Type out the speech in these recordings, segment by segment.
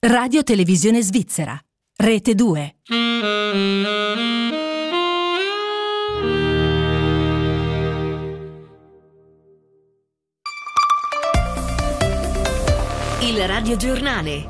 Radio Televisione Svizzera, Rete 2. Il radiogiornale.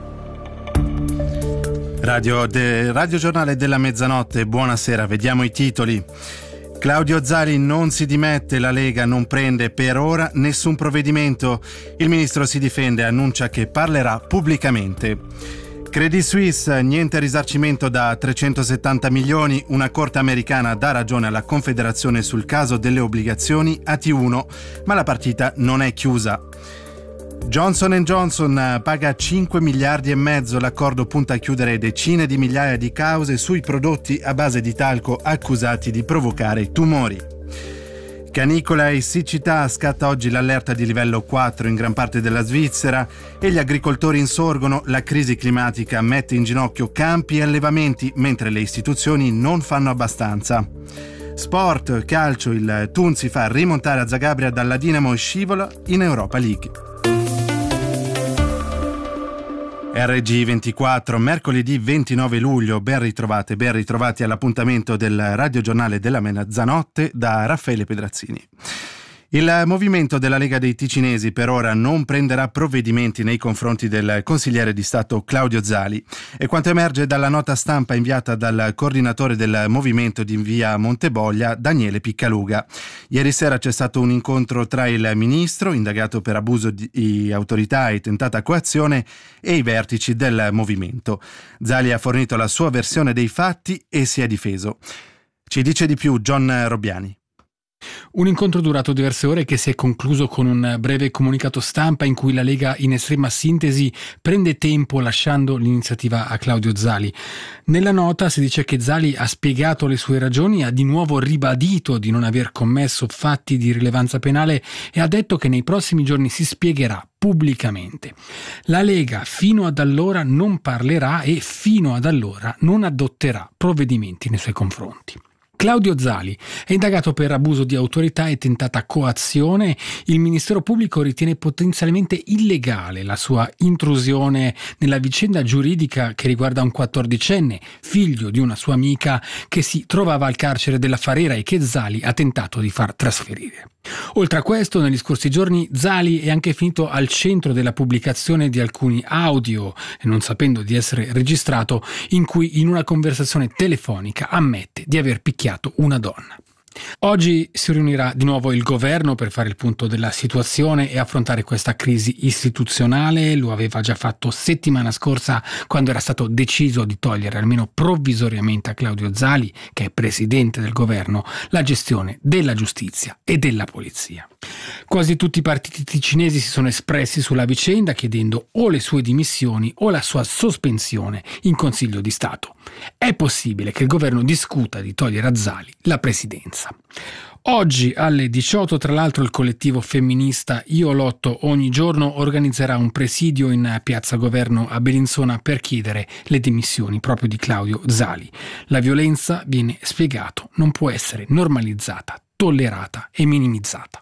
Radiogiornale della mezzanotte, buonasera, vediamo i titoli. Claudio Zali non si dimette, la Lega non prende per ora nessun provvedimento. Il ministro si difende e annuncia che parlerà pubblicamente. Credit Suisse, niente risarcimento da 370 milioni, una corte americana dà ragione alla Confederazione sul caso delle obbligazioni AT1, ma la partita non è chiusa. Johnson & Johnson paga 5 miliardi e mezzo, l'accordo punta a chiudere decine di migliaia di cause sui prodotti a base di talco accusati di provocare tumori. Canicola e siccità, scatta oggi l'allerta di livello 4 in gran parte della Svizzera e gli agricoltori insorgono, la crisi climatica mette in ginocchio campi e allevamenti mentre le istituzioni non fanno abbastanza. Sport, calcio, il Thun si fa rimontare a Zagabria dalla Dinamo e scivola in Europa League. RG24, mercoledì 29 luglio, ben ritrovati all'appuntamento del radiogiornale della mezzanotte da Raffaele Pedrazzini. Il movimento della Lega dei Ticinesi per ora non prenderà provvedimenti nei confronti del consigliere di Stato Claudio Zali. E quanto emerge dalla nota stampa inviata dal coordinatore del movimento di via Monteboglia, Daniele Piccaluga. Ieri sera c'è stato un incontro tra il ministro, indagato per abuso di autorità e tentata coazione, e i vertici del movimento. Zali ha fornito la sua versione dei fatti e si è difeso. Ci dice di più John Robbiani. Un incontro durato diverse ore che si è concluso con un breve comunicato stampa in cui la Lega in estrema sintesi prende tempo lasciando l'iniziativa a Claudio Zali. Nella nota si dice che Zali ha spiegato le sue ragioni, ha di nuovo ribadito di non aver commesso fatti di rilevanza penale e ha detto che nei prossimi giorni si spiegherà pubblicamente. La Lega fino ad allora non parlerà e fino ad allora non adotterà provvedimenti nei suoi confronti. Claudio Zali è indagato per abuso di autorità e tentata coazione. Il Ministero Pubblico ritiene potenzialmente illegale la sua intrusione nella vicenda giuridica che riguarda un 14enne, figlio di una sua amica, che si trovava al carcere della Farera e che Zali ha tentato di far trasferire. Oltre a questo, negli scorsi giorni Zali è anche finito al centro della pubblicazione di alcuni audio, non sapendo di essere registrato, in cui in una conversazione telefonica ammette di aver picchiato una donna. Oggi si riunirà di nuovo il governo per fare il punto della situazione e affrontare questa crisi istituzionale. Lo aveva già fatto settimana scorsa quando era stato deciso di togliere almeno provvisoriamente a Claudio Zali, che è presidente del governo, la gestione della giustizia e della polizia. Quasi tutti i partiti ticinesi si sono espressi sulla vicenda chiedendo o le sue dimissioni o la sua sospensione in Consiglio di Stato. È possibile che il governo discuta di togliere a Zali la presidenza. Oggi alle 18, tra l'altro, il collettivo femminista Io Lotto Ogni Giorno organizzerà un presidio in Piazza Governo a Bellinzona per chiedere le dimissioni proprio di Claudio Zali. La violenza, viene spiegato, non può essere normalizzata, tollerata e minimizzata.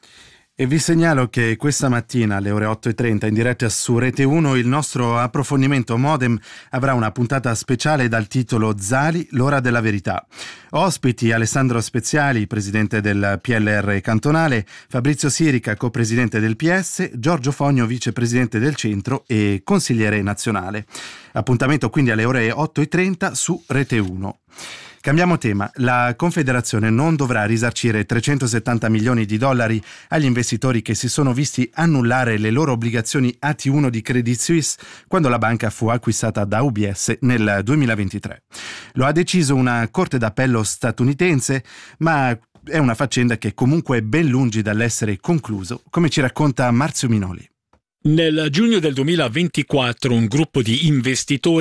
E vi segnalo che questa mattina alle ore 8:30 in diretta su Rete 1 il nostro approfondimento Modem avrà una puntata speciale dal titolo Zali, l'ora della verità. Ospiti Alessandro Speziali, presidente del PLR cantonale, Fabrizio Sirica, copresidente del PS, Giorgio Fogno, vicepresidente del Centro e consigliere nazionale. Appuntamento quindi alle ore 8:30 su Rete 1. Cambiamo tema. La Confederazione non dovrà risarcire 370 milioni di dollari agli investitori che si sono visti annullare le loro obbligazioni AT1 di Credit Suisse quando la banca fu acquistata da UBS nel 2023. Lo ha deciso una corte d'appello statunitense, ma è una faccenda che comunque è ben lungi dall'essere concluso, come ci racconta Marzio Minoli. Nel giugno del 2024 un gruppo di investitori